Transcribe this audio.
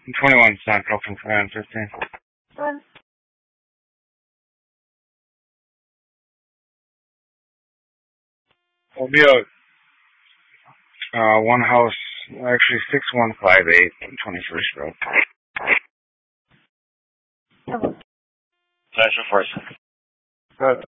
21 Central from 15. One. It'll be one house, actually 6158 on 21st Road. Hello. Special Force.